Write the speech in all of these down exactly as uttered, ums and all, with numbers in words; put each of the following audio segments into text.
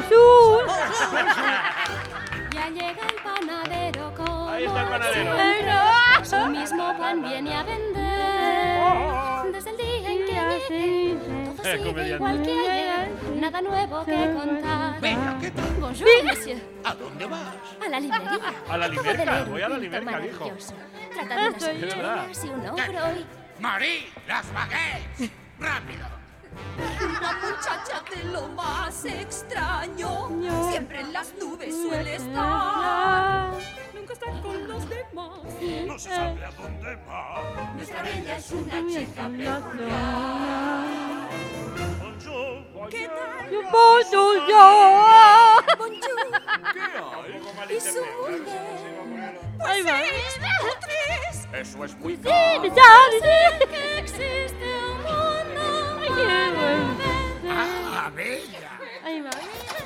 Bonjour. Ya llega el panadero como Ahí está el panadero. siempre. Su mismo pan viene a vender. Desde el día en que llegué, todo Eh, sigue comediante. igual que ayer. Nada nuevo que contar. Venga, ¿qué tal? Bonjour, monsieur. ¿A dónde vas? A la librería. A la Acabo de limerca, leer un voy a la cuento limerca, dijo. maravilloso. Trata de unas Es verdad. habichuelas y un ogro y... ¡Marí! ¡Las baguettes! ¡Rápido! Una muchacha de lo más extraño. Siempre en las nubes suele estar. Nunca está con los demás. No se sabe a dónde va. Nuestra bella es una chica peculiar. Bonjour. ¿Qué tal? Bonjour, yo. Bonjour. ¿Qué hay? Un poco mal Y su internet. mujer. Ahí va. Seis o tres. Eso es muy Sí, caro. me sale, sí. Que existe un mundo. Ay, qué bueno. ¡Ah, bella! Ahí va.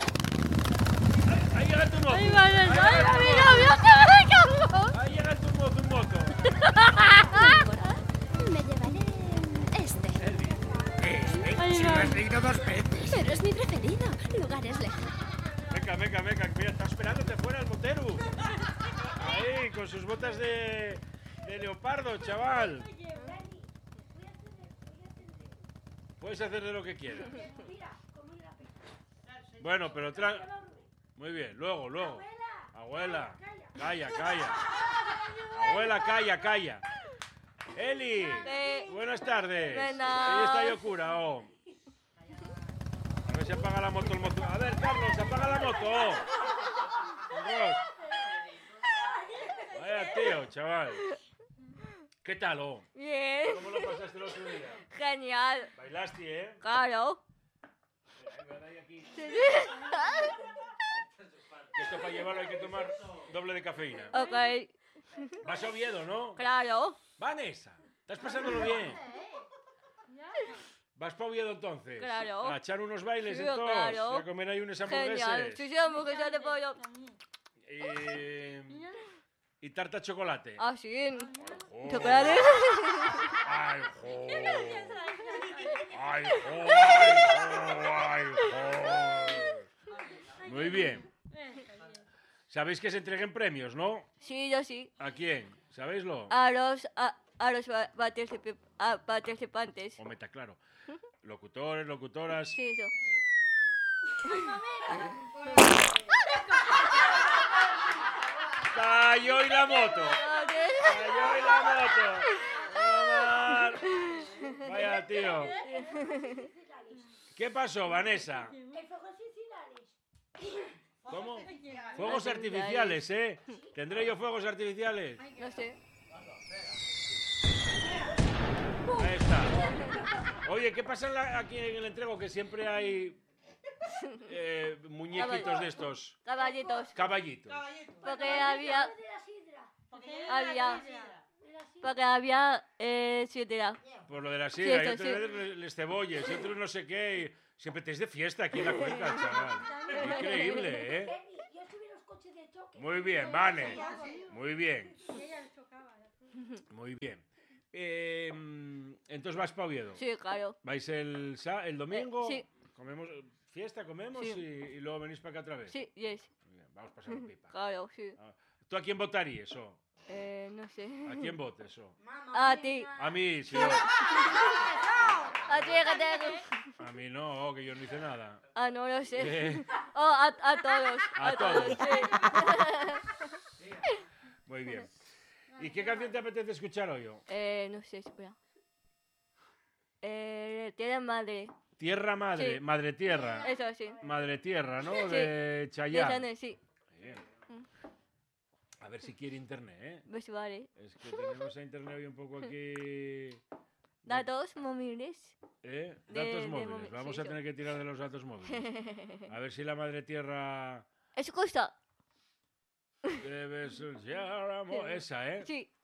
Ahí llega tu moto. Ahí va, ahí va, ahí va, mi novio. ¡Ay, Carlos! Ahí llega tu moto, tu moto. Me llevaré este. Este, Ahí si va. lo has leído dos veces. Pero es mi preferido. Lugares lejanos. Venga, venga, venga. Mira, está esperándote fuera el motero. Ahí, con sus botas de, de leopardo, chaval. Puedes hacerle lo que quieras. Bueno, pero tra... Muy bien, luego, luego. Abuela, calla, calla. Abuela, calla, calla. Eli, Sí. buenas tardes. Buenas. Ahí está Yokura, oh. A ver si apaga la moto el mozo. A ver, Carlos, apaga la moto. Oh. Dios. Vaya tío, chaval. ¿Qué tal, oh? Bien. ¿Cómo lo pasaste el otro día? Genial. Bailaste, ¿eh? Claro. Que esto para llevarlo hay que tomar doble de cafeína. Ok. Vas a Oviedo, ¿no? Claro. Vanessa, estás pasándolo bien. ¿Vas para Oviedo entonces? Claro. A echar unos bailes Sí, entonces. claro. A comer ahí unas Genial. hamburguesas. Sí, sí, hamburguesas de pollo. Y... y tarta de chocolate. Ah, sí. Oh. Chocolate. Ay, jo. Ay, jo, ay, jo, ay, jo. Muy bien. Sabéis que se entreguen premios, ¿no? Sí, yo sí. ¿A quién? ¿Sabéislo? A los, a, a los pa- particip- a participantes. O meta claro. Locutores, locutoras. Sí, eso. ¡Cayó y la moto! Ok. ¡Cayó y la moto! Omar. Vaya tío. ¿Qué pasó, Vanessa? ¿Cómo? Fuegos artificiales, ¿eh? ¿Tendré yo fuegos artificiales? No sé. Ahí está. Oye, ¿qué pasa en la- aquí en el entrego? Que siempre hay eh, muñequitos de estos. Caballitos. Caballitos. Porque había. Había. Porque había. Eh, sidra. Por lo de la sidra. Sí, y esto otros sí. les, les cebolles, y otros no sé qué. y siempre te es de fiesta aquí en la cuenca, chaval. Increíble, ¿eh? Muy bien, Vane. Muy bien. Muy bien. Eh, entonces vas para Oviedo. Sí, claro. ¿Vais el, sa- el domingo? Eh, Comemos, fiesta, comemos Sí. y, y luego venís para acá otra vez. Sí, yes. Muy bien, vamos a pasar pipa. Claro, sí. Ah, ¿tú a quién votarías, o? Eh, no sé. ¿A quién votes, o? A ti. A mí, sí. A ti, que te... A mí no, oh, que yo no hice nada. Ah, no lo sé. Eh, Oh, a, a todos. A A, todos, todos. sí. muy bien. ¿Y qué canción te apetece escuchar hoy? oh? Eh, no sé, espera. Eh, tiene madre. Tierra Madre, Sí. Madre Tierra. Eso sí. Madre Tierra, ¿no? Sí. De De Chayanne. Chanel, sí. Bien. A ver si quiere internet, ¿eh? Pues vale. Es que tenemos a internet hoy un poco aquí... Datos móviles. ¿Eh? de- Datos de móviles. móvil, Vamos sí, a eso. tener que tirar de los datos móviles. A ver si la Madre Tierra ¿Eso cuesta? debe ser amor. Esa, ¿eh? Sí.